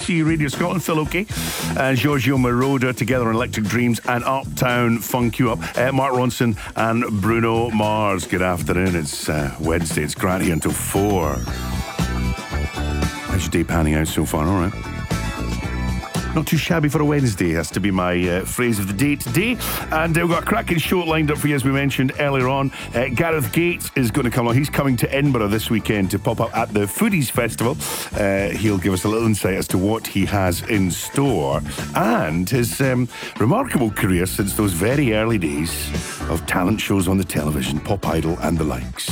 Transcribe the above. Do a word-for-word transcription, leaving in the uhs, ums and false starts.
C Radio Scotland, still okay. And Giorgio Moroder together on Electric Dreams and Uptown Funk You Up. Uh, Mark Ronson and Bruno Mars. Good afternoon. It's uh, Wednesday. It's Grant here until four. How's your day panning out so far? All right. Not too shabby for a Wednesday, has to be my uh, phrase of the day today. And uh, we've got a cracking show lined up for you, as we mentioned earlier on. Uh, Gareth Gates is going to come along. He's coming to Edinburgh this weekend to pop up at the Foodies Festival. Uh, he'll give us a little insight as to what he has in store and his um, remarkable career since those very early days of talent shows on the television, Pop Idol and the likes.